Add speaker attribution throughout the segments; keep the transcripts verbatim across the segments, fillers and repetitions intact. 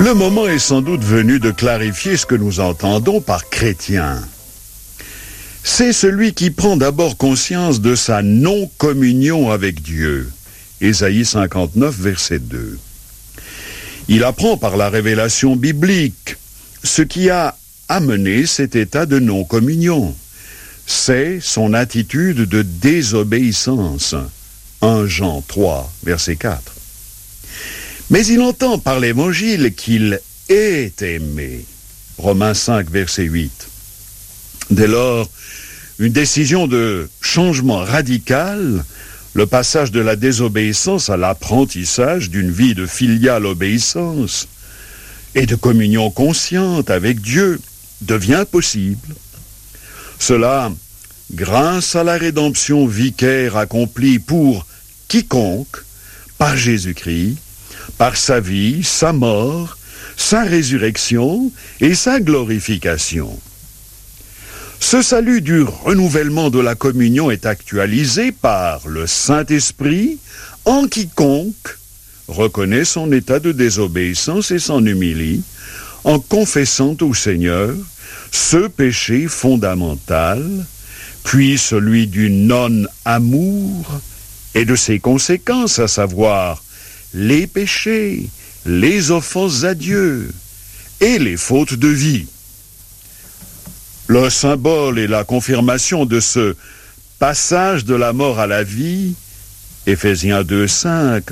Speaker 1: Le moment est sans doute venu de clarifier ce que nous entendons par chrétien. C'est celui qui prend d'abord conscience de sa non-communion avec Dieu. Ésaïe cinquante-neuf, verset deux. Il apprend par la révélation biblique ce qui a amené cet état de non-communion. C'est son attitude de désobéissance. premier Jean trois, verset quatre. Mais il entend par l'Évangile qu'il est aimé. Romains cinq, verset huit. Dès lors, une décision de changement radical, le passage de la désobéissance à l'apprentissage d'une vie de filiale obéissance et de communion consciente avec Dieu devient possible. Cela, grâce à la rédemption vicaire accomplie pour quiconque, par Jésus-Christ, par sa vie, sa mort, sa résurrection et sa glorification. Ce salut du renouvellement de la communion est actualisé par le Saint-Esprit en quiconque reconnaît son état de désobéissance et s'en humilie en confessant au Seigneur ce péché fondamental, puis celui du non-amour et de ses conséquences, à savoir les péchés, les offenses à Dieu et les fautes de vie. Le symbole et la confirmation de ce passage de la mort à la vie, Éphésiens deux, cinq,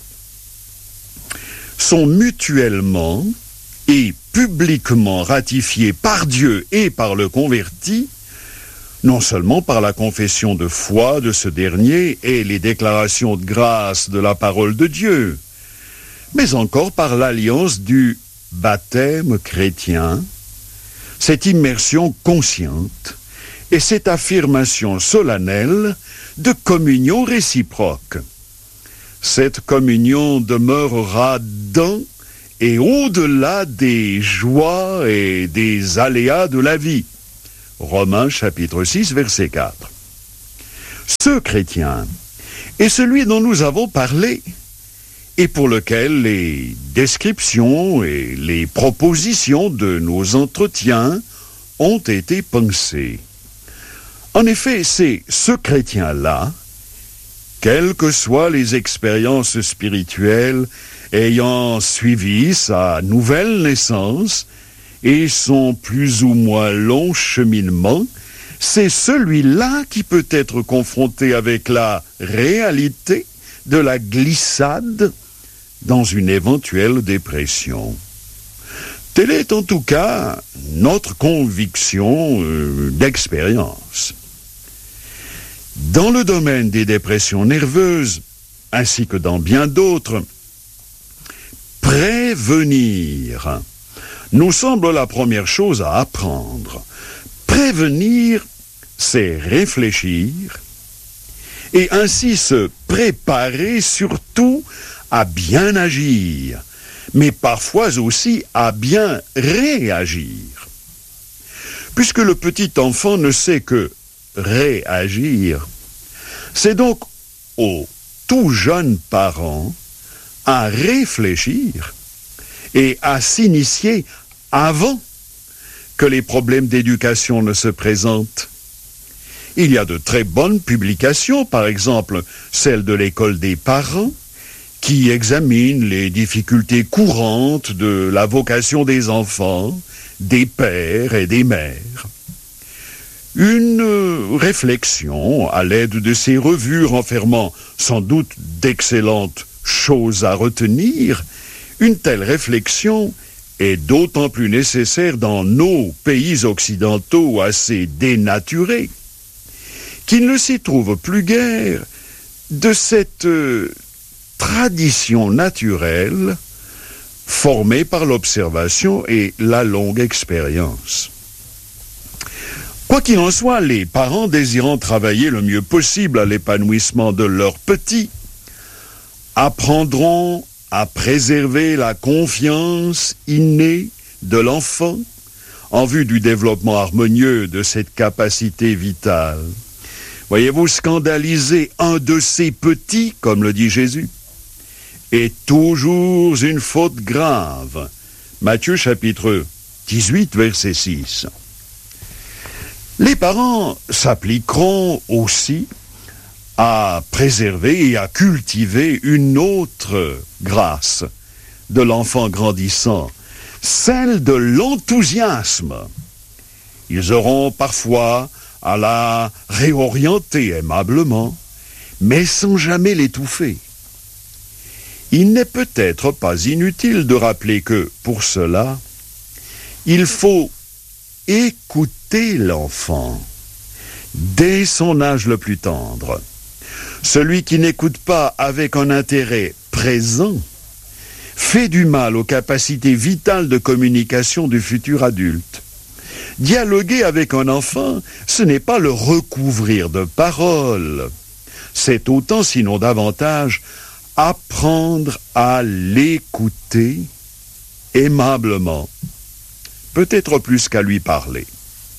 Speaker 1: sont mutuellement et publiquement ratifiés par Dieu et par le converti, non seulement par la confession de foi de ce dernier et les déclarations de grâce de la parole de Dieu, mais encore par l'alliance du baptême chrétien, cette immersion consciente et cette affirmation solennelle de communion réciproque. Cette communion demeurera dans et au-delà des joies et des aléas de la vie. Romains chapitre six, verset quatre. Ce chrétien est celui dont nous avons parlé et pour lequel les descriptions et les propositions de nos entretiens ont été pensées. En effet, c'est ce chrétien-là, quelles que soient les expériences spirituelles ayant suivi sa nouvelle naissance et son plus ou moins long cheminement, c'est celui-là qui peut être confronté avec la réalité de la glissade dans une éventuelle dépression. Telle est en tout cas notre conviction euh, d'expérience. Dans le domaine des dépressions nerveuses, ainsi que dans bien d'autres, prévenir nous semble la première chose à apprendre. Prévenir, c'est réfléchir et ainsi se préparer surtout à bien agir, mais parfois aussi à bien réagir. Puisque le petit enfant ne sait que réagir, c'est donc aux tout jeunes parents à réfléchir et à s'initier avant que les problèmes d'éducation ne se présentent. Il y a de très bonnes publications, par exemple celle de l'école des parents, qui examine les difficultés courantes de la vocation des enfants, des pères et des mères. Une réflexion à l'aide de ces revues renfermant sans doute d'excellentes choses à retenir, une telle réflexion est d'autant plus nécessaire dans nos pays occidentaux assez dénaturés, qu'il ne s'y trouve plus guère de cette euh, tradition naturelle formée par l'observation et la longue expérience. Quoi qu'il en soit, les parents désirant travailler le mieux possible à l'épanouissement de leurs petits apprendront à préserver la confiance innée de l'enfant en vue du développement harmonieux de cette capacité vitale. Voyez-vous, scandaliser un de ses petits, comme le dit Jésus, est toujours une faute grave, Matthieu chapitre dix-huit, verset six. Les parents s'appliqueront aussi à préserver et à cultiver une autre grâce de l'enfant grandissant, celle de l'enthousiasme. Ils auront parfois à la réorienter aimablement, mais sans jamais l'étouffer. Il n'est peut-être pas inutile de rappeler que, pour cela, il faut écouter l'enfant dès son âge le plus tendre. Celui qui n'écoute pas avec un intérêt présent fait du mal aux capacités vitales de communication du futur adulte. Dialoguer avec un enfant, ce n'est pas le recouvrir de paroles. C'est autant, sinon davantage, apprendre à l'écouter aimablement, peut-être plus qu'à lui parler.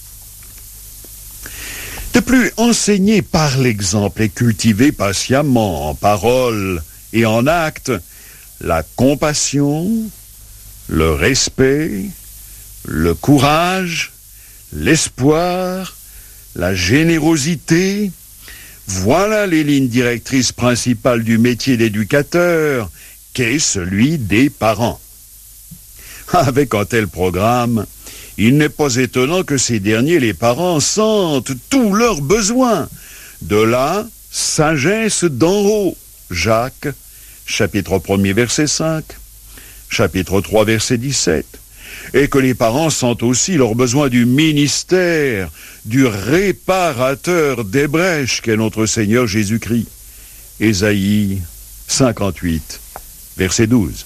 Speaker 1: De plus, enseigner par l'exemple et cultiver patiemment en paroles et en actes la compassion, le respect, le courage, l'espoir, la générosité, voilà les lignes directrices principales du métier d'éducateur, qu'est celui des parents. Avec un tel programme, il n'est pas étonnant que ces derniers, les parents, sentent tous leurs besoins. De la sagesse d'en haut. Jacques, chapitre premier, verset cinq, chapitre trois, verset dix-sept. Et que les parents sentent aussi leurs besoins du ministère, du réparateur des brèches qu'est notre Seigneur Jésus-Christ. Ésaïe cinquante-huit, verset douze.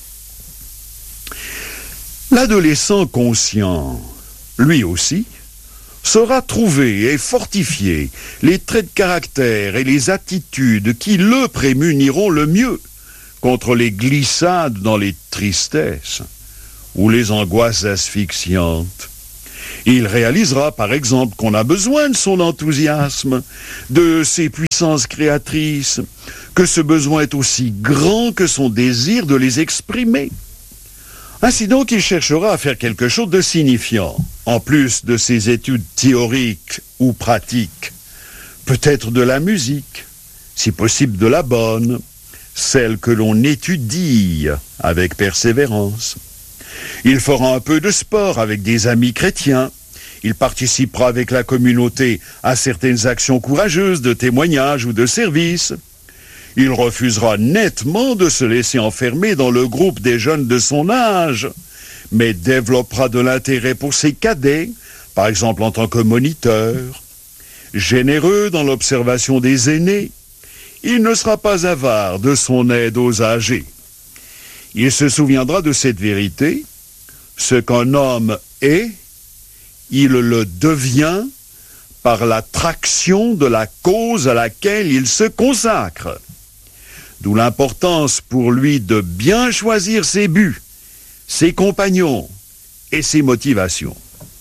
Speaker 1: L'adolescent conscient, lui aussi, saura trouver et fortifier les traits de caractère et les attitudes qui le prémuniront le mieux contre les glissades dans les tristesses ou les angoisses asphyxiantes. Il réalisera, par exemple, qu'on a besoin de son enthousiasme, de ses puissances créatrices, que ce besoin est aussi grand que son désir de les exprimer. Ainsi donc, il cherchera à faire quelque chose de signifiant, en plus de ses études théoriques ou pratiques. Peut-être de la musique, si possible de la bonne, celle que l'on étudie avec persévérance. Il fera un peu de sport avec des amis chrétiens. Il participera avec la communauté à certaines actions courageuses de témoignage ou de service. Il refusera nettement de se laisser enfermer dans le groupe des jeunes de son âge, mais développera de l'intérêt pour ses cadets, par exemple en tant que moniteur. Généreux dans l'observation des aînés, il ne sera pas avare de son aide aux âgés. Il se souviendra de cette vérité, ce qu'un homme est, il le devient par la traction de la cause à laquelle il se consacre. D'où l'importance pour lui de bien choisir ses buts, ses compagnons et ses motivations.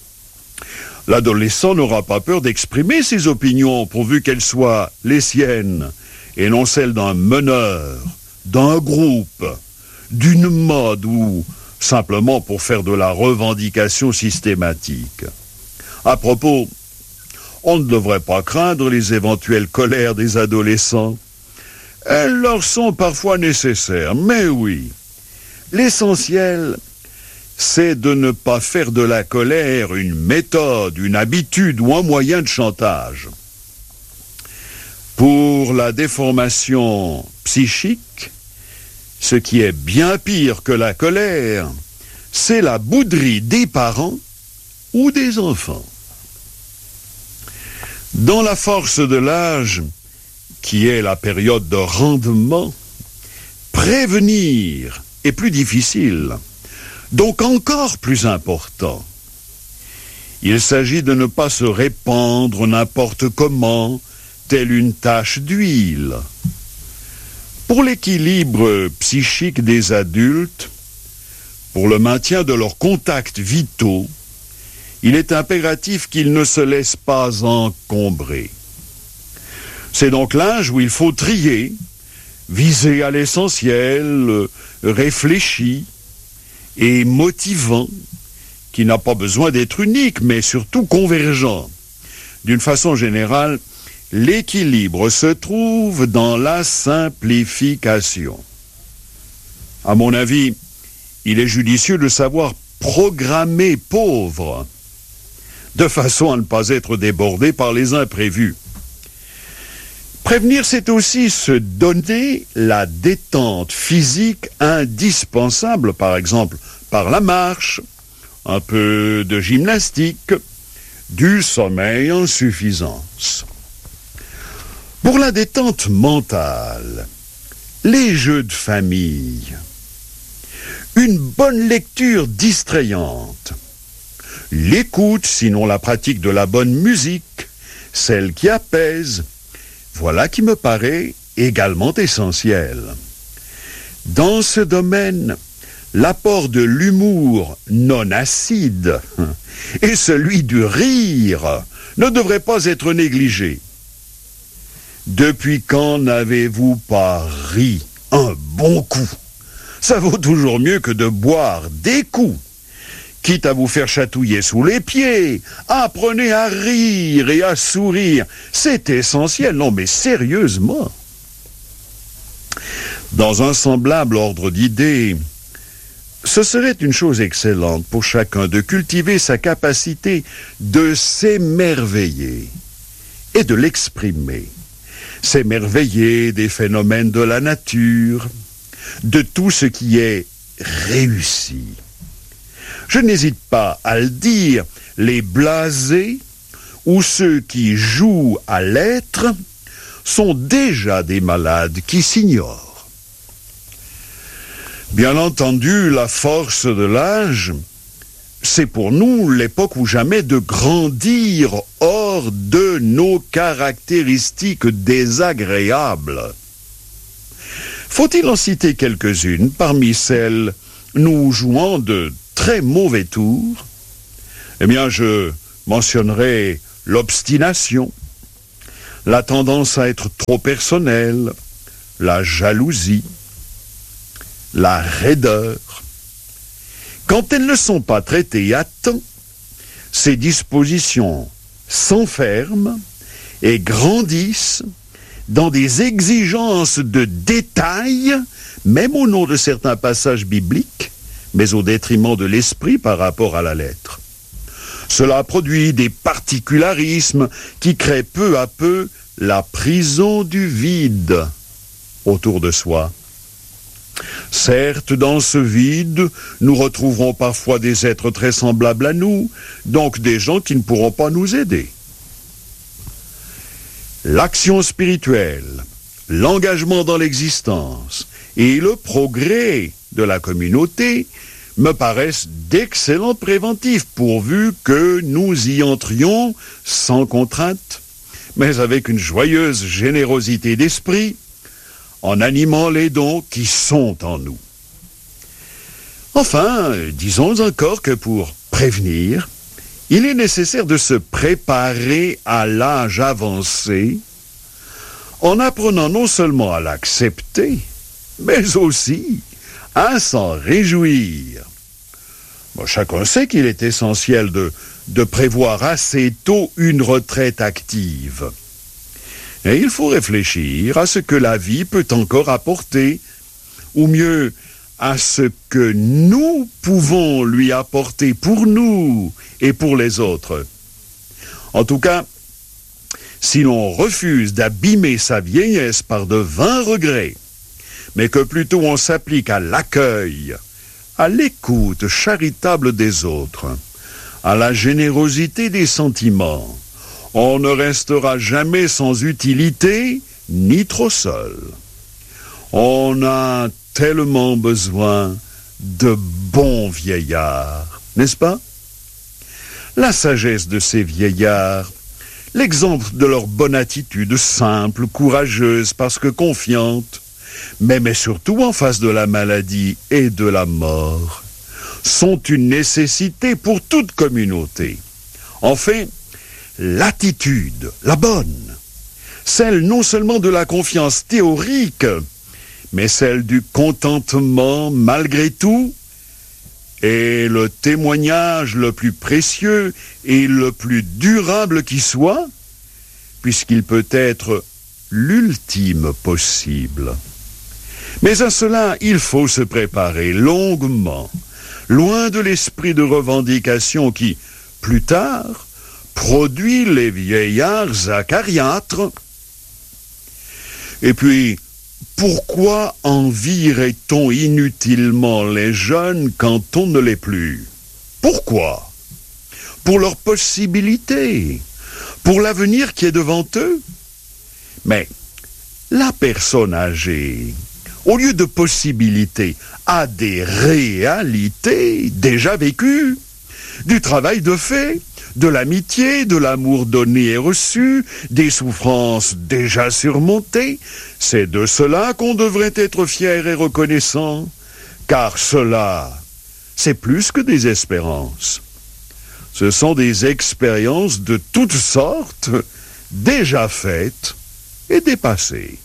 Speaker 1: L'adolescent n'aura pas peur d'exprimer ses opinions pourvu qu'elles soient les siennes et non celles d'un meneur, d'un groupe, d'une mode ou simplement pour faire de la revendication systématique. À propos, on ne devrait pas craindre les éventuelles colères des adolescents. Elles leur sont parfois nécessaires, mais oui. L'essentiel, c'est de ne pas faire de la colère une méthode, une habitude ou un moyen de chantage. Pour la déformation psychique, ce qui est bien pire que la colère, c'est la bouderie des parents ou des enfants. Dans la force de l'âge, qui est la période de rendement, prévenir est plus difficile, donc encore plus important. Il s'agit de ne pas se répandre n'importe comment, telle une tache d'huile. Pour l'équilibre psychique des adultes, pour le maintien de leurs contacts vitaux, il est impératif qu'ils ne se laissent pas encombrer. C'est donc l'âge où il faut trier, viser à l'essentiel, réfléchir, et motivant, qui n'a pas besoin d'être unique, mais surtout convergent. D'une façon générale, l'équilibre se trouve dans la simplification. À mon avis, il est judicieux de savoir programmer pauvre, de façon à ne pas être débordé par les imprévus. Prévenir, c'est aussi se donner la détente physique indispensable, par exemple par la marche, un peu de gymnastique, du sommeil en suffisance. Pour la détente mentale, les jeux de famille, une bonne lecture distrayante, l'écoute, sinon la pratique de la bonne musique, celle qui apaise, voilà qui me paraît également essentiel. Dans ce domaine, l'apport de l'humour non acide et celui du rire ne devraient pas être négligés. Depuis quand n'avez-vous pas ri un bon coup? Ça vaut toujours mieux que de boire des coups. Quitte à vous faire chatouiller sous les pieds, apprenez à rire et à sourire. C'est essentiel, non mais sérieusement. Dans un semblable ordre d'idées, ce serait une chose excellente pour chacun de cultiver sa capacité de s'émerveiller et de l'exprimer. S'émerveiller des phénomènes de la nature, de tout ce qui est réussi. Je n'hésite pas à le dire, les blasés ou ceux qui jouent à l'être sont déjà des malades qui s'ignorent. Bien entendu, la force de l'âge, c'est pour nous l'époque ou jamais de grandir hors de nos caractéristiques désagréables. Faut-il en citer quelques-unes parmi celles nous jouant de très mauvais tours? Eh bien, je mentionnerai l'obstination, la tendance à être trop personnel, la jalousie, la raideur. Quand elles ne sont pas traitées à temps, ces dispositions s'enferment et grandissent dans des exigences de détails, même au nom de certains passages bibliques, mais au détriment de l'esprit par rapport à la lettre. Cela produit des particularismes qui créent peu à peu la prison du vide autour de soi. Certes, dans ce vide, nous retrouverons parfois des êtres très semblables à nous, donc des gens qui ne pourront pas nous aider. L'action spirituelle, l'engagement dans l'existence et le progrès de la communauté me paraissent d'excellents préventifs pourvu que nous y entrions sans contrainte, mais avec une joyeuse générosité d'esprit, en animant les dons qui sont en nous. Enfin, disons encore que pour prévenir, il est nécessaire de se préparer à l'âge avancé en apprenant non seulement à l'accepter, mais aussi à s'en réjouir. Bon, chacun sait qu'il est essentiel de, de prévoir assez tôt une retraite active. Et il faut réfléchir à ce que la vie peut encore apporter, ou mieux, à ce que nous pouvons lui apporter pour nous et pour les autres. En tout cas, si l'on refuse d'abîmer sa vieillesse par de vains regrets, mais que plutôt on s'applique à l'accueil, à l'écoute charitable des autres, à la générosité des sentiments, on ne restera jamais sans utilité, ni trop seul. On a tellement besoin de bons vieillards, n'est-ce pas? La sagesse de ces vieillards, l'exemple de leur bonne attitude simple, courageuse, parce que confiante, mais, mais surtout en face de la maladie et de la mort, sont une nécessité pour toute communauté. Enfin, l'attitude, la bonne, celle non seulement de la confiance théorique, mais celle du contentement malgré tout est le témoignage le plus précieux et le plus durable qui soit, puisqu'il peut être l'ultime possible. Mais à cela, il faut se préparer longuement, loin de l'esprit de revendication qui, plus tard, produit les vieillards acariâtres. Et puis, pourquoi envierait-on inutilement les jeunes quand on ne l'est plus? Pourquoi? Pour leurs possibilités, pour l'avenir qui est devant eux. Mais la personne âgée, au lieu de possibilités, a des réalités déjà vécues, du travail de fait, de l'amitié, de l'amour donné et reçu, des souffrances déjà surmontées. C'est de cela qu'on devrait être fier et reconnaissant, car cela, c'est plus que des espérances. Ce sont des expériences de toutes sortes, déjà faites et dépassées.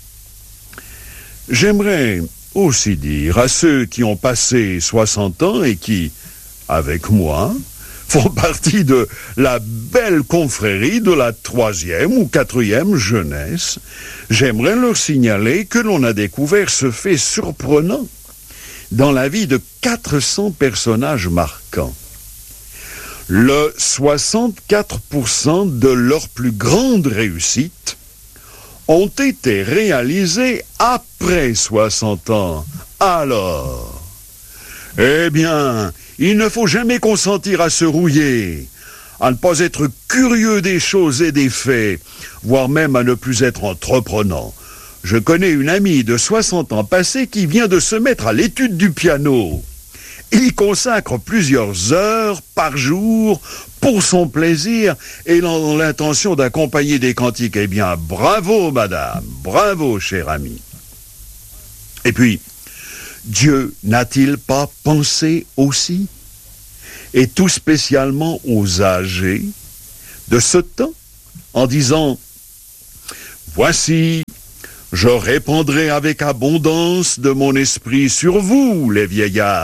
Speaker 1: J'aimerais aussi dire à ceux qui ont passé soixante ans et qui, avec moi, font partie de la belle confrérie de la troisième ou quatrième jeunesse, j'aimerais leur signaler que l'on a découvert ce fait surprenant dans la vie de quatre cents personnages marquants. Le soixante-quatre pour cent de leurs plus grandes réussites ont été réalisées après soixante ans. Alors, eh bien, il ne faut jamais consentir à se rouiller, à ne pas être curieux des choses et des faits, voire même à ne plus être entreprenant. Je connais une amie de soixante ans passés qui vient de se mettre à l'étude du piano. Il y consacre plusieurs heures par jour pour son plaisir et dans l'intention d'accompagner des cantiques. Eh bien, bravo madame, bravo chère amie. Et puis, Dieu n'a-t-il pas pensé aussi, et tout spécialement aux âgés de ce temps, en disant « Voici, je répandrai avec abondance de mon esprit sur vous, les vieillards. »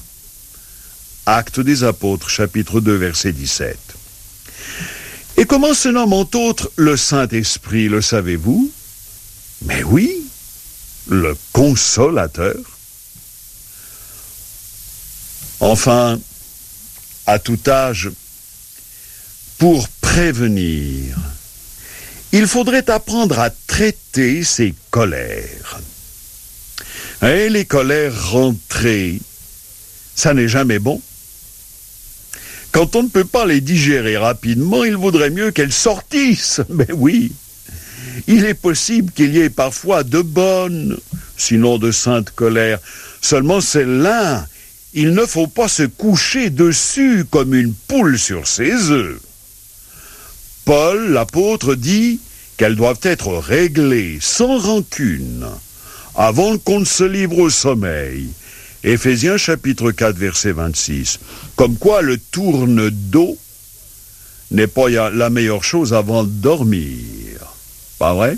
Speaker 1: Actes des Apôtres, chapitre deux, verset dix-sept. Et comment se nomme entre autres le Saint-Esprit, le savez-vous? Mais oui, le Consolateur. Enfin, à tout âge, pour prévenir, il faudrait apprendre à traiter ses colères. Et les colères rentrées, ça n'est jamais bon. Quand on ne peut pas les digérer rapidement, il vaudrait mieux qu'elles sortissent. Mais oui, il est possible qu'il y ait parfois de bonnes, sinon de saintes colères. Seulement celles-là, il ne faut pas se coucher dessus comme une poule sur ses œufs. Paul, l'apôtre, dit qu'elles doivent être réglées sans rancune, avant qu'on ne se livre au sommeil. Éphésiens chapitre quatre, verset vingt-six. Comme quoi le tourne d'eau n'est pas la meilleure chose avant de dormir. Pas vrai?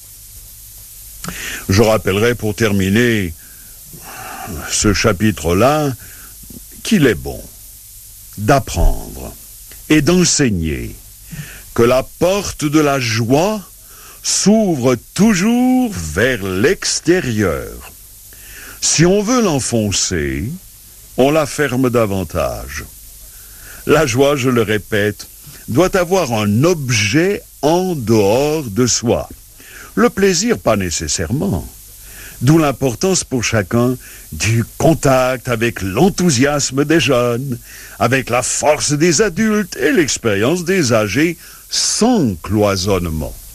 Speaker 1: Je rappellerai pour terminer ce chapitre-là qu'il est bon d'apprendre et d'enseigner que la porte de la joie s'ouvre toujours vers l'extérieur. Si on veut l'enfoncer, on la ferme davantage. La joie, je le répète, doit avoir un objet en dehors de soi. Le plaisir, pas nécessairement. D'où l'importance pour chacun du contact avec l'enthousiasme des jeunes, avec la force des adultes et l'expérience des âgés sans cloisonnement.